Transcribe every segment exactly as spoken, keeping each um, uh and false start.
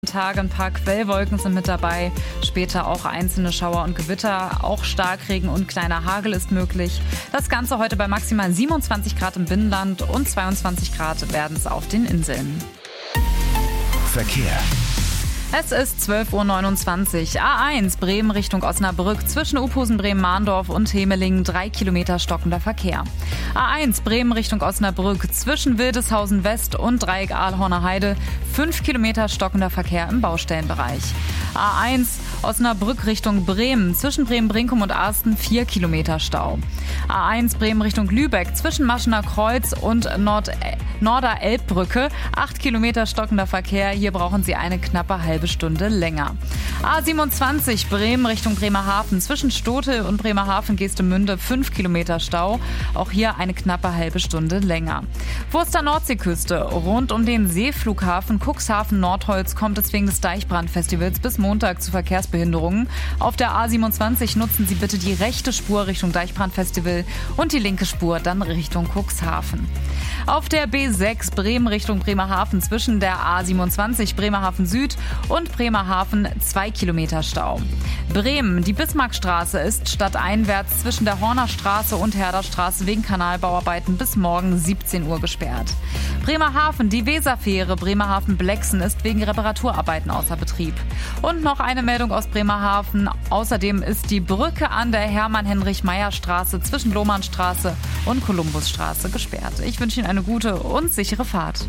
Tage ein paar Quellwolken sind mit dabei, später auch einzelne Schauer und Gewitter, auch Starkregen und kleiner Hagel ist möglich. Das Ganze heute bei maximal siebenundzwanzig Grad im Binnenland und zweiundzwanzig Grad werden es auf den Inseln. Verkehr. Es ist zwölf Uhr neunundzwanzig. A eins Bremen Richtung Osnabrück zwischen Uphusen, Bremen-Mahndorf und Hemelingen drei Kilometer stockender Verkehr. A eins Bremen Richtung Osnabrück zwischen Wildeshausen West und Dreieck Ahlhorner Heide fünf Kilometer stockender Verkehr im Baustellenbereich. A eins Osnabrück Richtung Bremen zwischen Bremen-Brinkum und Arsten vier Kilometer Stau. A eins Bremen Richtung Lübeck zwischen Maschener Kreuz und Nord Norder-Elbbrücke acht Kilometer stockender Verkehr. Hier brauchen Sie eine knappe halbe Stunde länger. A siebenundzwanzig Bremen Richtung Bremerhaven zwischen Stotel und Bremerhaven-Geestemünde fünf Kilometer Stau. Auch hier eine knappe halbe Stunde länger. Wurster Nordseeküste rund um den Seeflughafen Cuxhaven-Nordholz kommt es wegen des Deichbrandfestivals bis Montag zu Verkehrsbehinderungen. Auf der A siebenundzwanzig nutzen Sie bitte die rechte Spur Richtung Deichbrandfestival und die linke Spur dann Richtung Cuxhaven. Auf der B sechs Bremen Richtung Bremerhaven zwischen der A siebenundzwanzig Bremerhaven Süd und Bremerhaven zwei Kilometer Stau. Bremen, die Bismarckstraße ist stadteinwärts zwischen der Horner Straße und Herderstraße wegen Kanalbauarbeiten bis morgen siebzehn Uhr gesperrt. Bremerhaven, die Weserfähre Bremerhaven-Blexen ist wegen Reparaturarbeiten außer Betrieb. Und noch eine Meldung aus Bremerhaven. Außerdem ist die Brücke an der Hermann-Heinrich-Meyer-Straße zwischen Lohmannstraße und Kolumbusstraße gesperrt. Ich wünsche Ihnen eine gute und sichere Fahrt.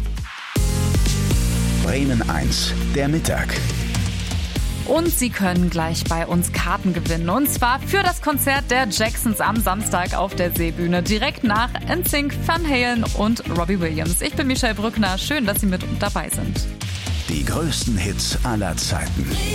Bremen eins, der Mittag. Und Sie können gleich bei uns Karten gewinnen. Und zwar für das Konzert der Jacksons am Samstag auf der Seebühne. Direkt nach N Sync, Van Halen und Robbie Williams. Ich bin Michelle Brückner. Schön, dass Sie mit dabei sind. Die größten Hits aller Zeiten.